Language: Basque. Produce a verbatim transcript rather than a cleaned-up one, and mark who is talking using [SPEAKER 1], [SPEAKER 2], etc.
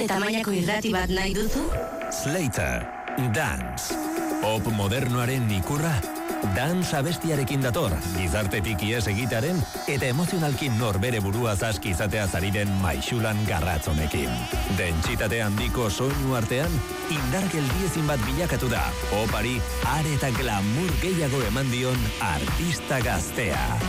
[SPEAKER 1] tamainako irrati bat nahi duzu?
[SPEAKER 2] Slater, Dance. Pop modernoaren ikurra. Dance abestiarekin dator, gizartetik ies egitaren eta emozionalkin norbere burua zaski izatea zariren maixulan garratzonekin. Dentsitate handiko soinu artean, indar geldiezin bat bilakatu da. Popari are eta glamour gehiago eman dion artista gaztea.